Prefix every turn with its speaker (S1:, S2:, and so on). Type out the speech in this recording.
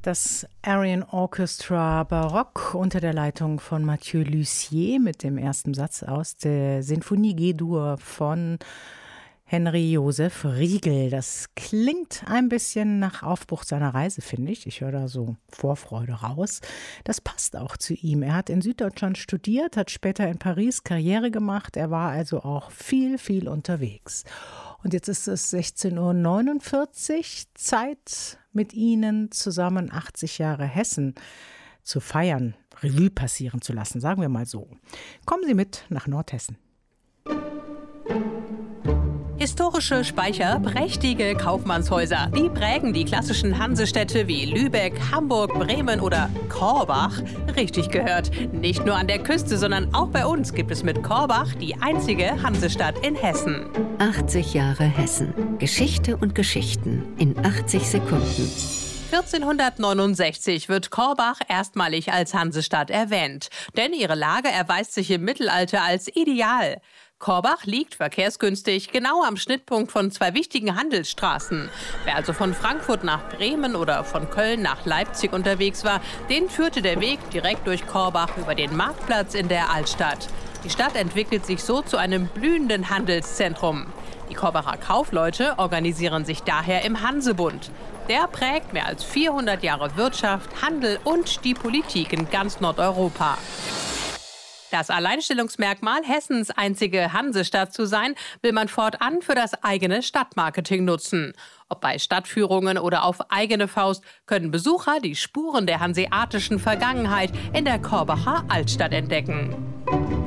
S1: Das Aryan Orchestra Baroque unter der Leitung von Mathieu Lussier mit dem ersten Satz aus der Sinfonie G-Dur von Henry Joseph Riegel. Das klingt ein bisschen nach Aufbruch seiner Reise, finde ich. Ich höre da so Vorfreude raus. Das passt auch zu ihm. Er hat in Süddeutschland studiert, hat später in Paris Karriere gemacht. Er war also auch viel unterwegs. Und jetzt ist es 16:49 Uhr, Zeit mit Ihnen zusammen 80 Jahre Hessen zu feiern, Revue passieren zu lassen, sagen wir mal so. Kommen Sie mit nach Nordhessen.
S2: Historische Speicher, prächtige Kaufmannshäuser, die prägen die klassischen Hansestädte wie Lübeck, Hamburg, Bremen oder Korbach. Richtig gehört, nicht nur an der Küste, sondern auch bei uns gibt es mit Korbach die einzige Hansestadt in Hessen.
S3: 80 Jahre Hessen. Geschichte und Geschichten in 80 Sekunden.
S2: 1469 wird Korbach erstmalig als Hansestadt erwähnt, denn ihre Lage erweist sich im Mittelalter als ideal. Korbach liegt verkehrsgünstig genau am Schnittpunkt von zwei wichtigen Handelsstraßen. Wer also von Frankfurt nach Bremen oder von Köln nach Leipzig unterwegs war, den führte der Weg direkt durch Korbach über den Marktplatz in der Altstadt. Die Stadt entwickelt sich so zu einem blühenden Handelszentrum. Die Korbacher Kaufleute organisieren sich daher im Hansebund. Der prägt mehr als 400 Jahre Wirtschaft, Handel und die Politik in ganz Nordeuropa. Das Alleinstellungsmerkmal, Hessens einzige Hansestadt zu sein, will man fortan für das eigene Stadtmarketing nutzen. Ob bei Stadtführungen oder auf eigene Faust können Besucher die Spuren der hanseatischen Vergangenheit in der Korbacher Altstadt entdecken.